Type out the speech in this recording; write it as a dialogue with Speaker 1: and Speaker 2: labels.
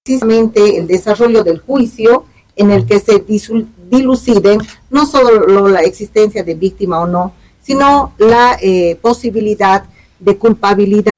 Speaker 1: precisamente el desarrollo del juicio en el que se diluciden no solo la existencia de víctima o no, sino la posibilidad de culpabilidad